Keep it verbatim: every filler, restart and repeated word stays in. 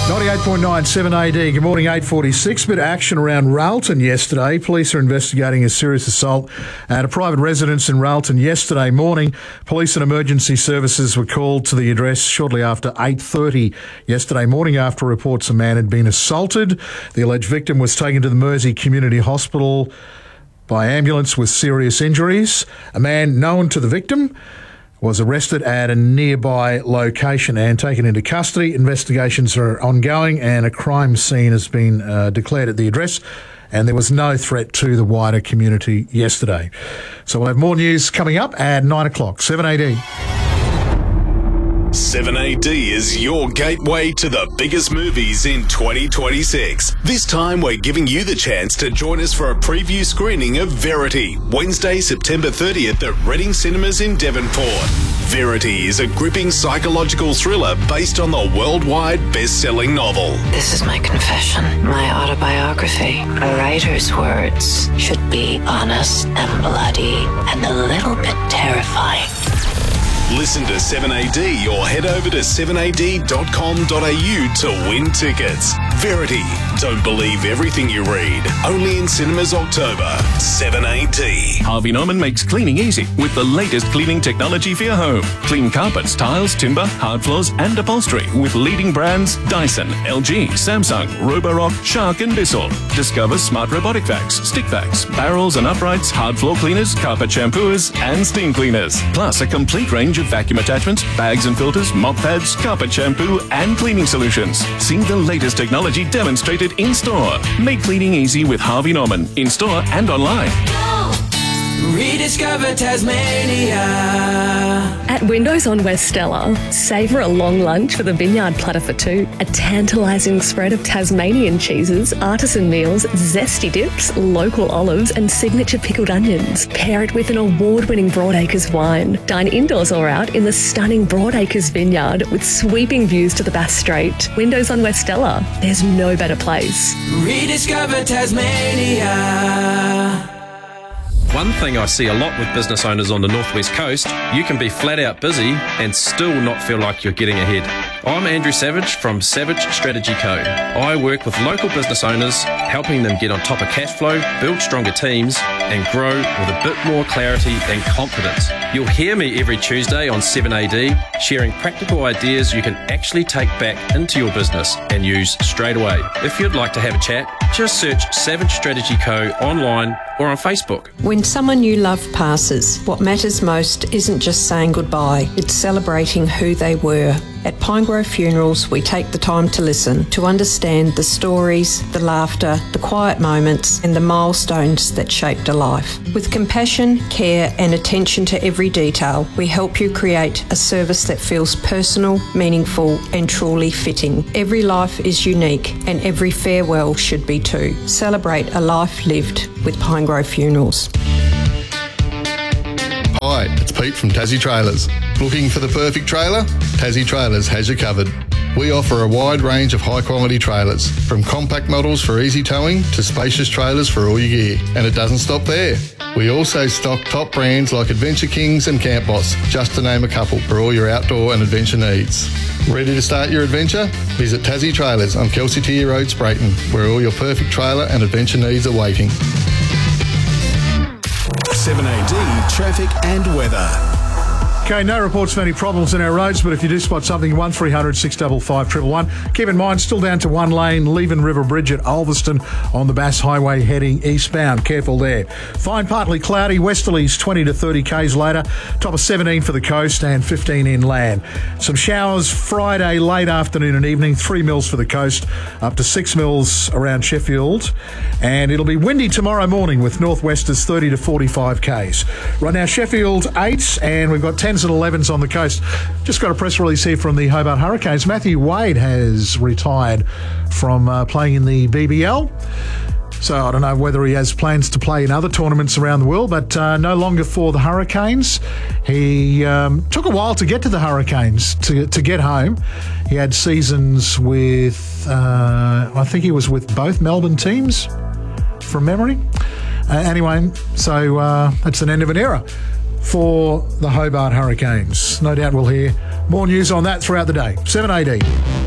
ninety-eight point nine, seven A D. Good morning, eight forty-six. Bit of action around Railton yesterday. Police are investigating a serious assault at a private residence in Railton yesterday morning. Police and emergency services were called to the address shortly after eight thirty yesterday morning after reports a man had been assaulted. The alleged victim was taken to the Mersey Community Hospital by ambulance with serious injuries. A man known to the victim was arrested at a nearby location and taken into custody. Investigations are ongoing and a crime scene has been uh, declared at the address, and there was no threat to the wider community yesterday. So we'll have more news coming up at nine o'clock. seven A D. seven A D is your gateway to the biggest movies in twenty twenty-six. This time we're giving you the chance to join us for a preview screening of Verity, Wednesday, September thirtieth at Reading Cinemas in Devonport. Verity is a gripping psychological thriller based on the worldwide best-selling novel. This is my confession, my autobiography. A writer's words should be honest and bloody and a little bit terrifying. Listen to seven A D or head over to seven A D dot com dot A U to win tickets. Verity. Don't believe everything you read. Only in cinemas October. seven A D. Harvey Norman makes cleaning easy with the latest cleaning technology for your home. Clean carpets, tiles, timber, hard floors and upholstery with leading brands Dyson, L G, Samsung, Roborock, Shark and Bissell. Discover smart robotic vacs, stick vacs, barrels and uprights, hard floor cleaners, carpet shampooers and steam cleaners. Plus a complete range of vacuum attachments, bags and filters, mop pads, carpet shampoo and cleaning solutions. See the latest technology demonstrated in store. Make cleaning easy with Harvey Norman in store and online. Rediscover Tasmania. At Windows on West Stella, savour a long lunch with a vineyard platter for two, a tantalising spread of Tasmanian cheeses, artisan meals, zesty dips, local olives and signature pickled onions. Pair it with an award-winning Broadacres wine. Dine indoors or out in the stunning Broadacres vineyard with sweeping views to the Bass Strait. Windows on West Stella, there's no better place. Rediscover Tasmania. One thing I see a lot with business owners on the Northwest Coast, you can be flat out busy and still not feel like you're getting ahead. I'm Andrew Savage from Savage Strategy Co. I work with local business owners, helping them get on top of cash flow, build stronger teams, and grow with a bit more clarity and confidence. You'll hear me every Tuesday on seven A D, sharing practical ideas you can actually take back into your business and use straight away. If you'd like to have a chat, just search Savage Strategy Co. online or on Facebook. When someone you love passes, what matters most isn't just saying goodbye, it's celebrating who they were. At Pinegrove Funerals, we take the time to listen, to understand the stories, the laughter, the quiet moments, and the milestones that shaped a life. With compassion, care, and attention to every detail, we help you create a service that feels personal, meaningful, and truly fitting. Every life is unique, and every farewell should be too. Celebrate a life lived with Pinegrove Funerals. Hi, it's Pete from Tassie Trailers. Looking for the perfect trailer? Tassie Trailers has you covered. We offer a wide range of high-quality trailers, from compact models for easy towing to spacious trailers for all your gear. And it doesn't stop there. We also stock top brands like Adventure Kings and Camp Boss, just to name a couple, for all your outdoor and adventure needs. Ready to start your adventure? Visit Tassie Trailers on Kelsey Tier Road, Sprayton, where all your perfect trailer and adventure needs are waiting. seven A D traffic and weather. Okay, no reports of any problems in our roads, but if you do spot something, one three hundred, six five five, one one one. Keep in mind, still down to one lane, Leven River Bridge at Ulverston on the Bass Highway heading eastbound. Careful there. Fine, partly cloudy, westerlies twenty to thirty k's later. Top of seventeen for the coast and fifteen inland. Some showers Friday late afternoon and evening, three mils for the coast, up to six mils around Sheffield. And it'll be windy tomorrow morning with northwesters thirty to forty-five k's. Right now, Sheffield eight, and we've got ten and elevens on the coast. Just got a press release here from the Hobart Hurricanes. Matthew Wade has retired from uh, playing in the B B L. So I don't know whether he has plans to play in other tournaments around the world, but uh, no longer for the Hurricanes. He um, took a while to get to the Hurricanes, to, to get home. He had seasons with, uh, I think he was with both Melbourne teams, from memory. Uh, anyway, so uh, that's an end of an era for the Hobart Hurricanes. No doubt we'll hear more news on that throughout the day. seven A D.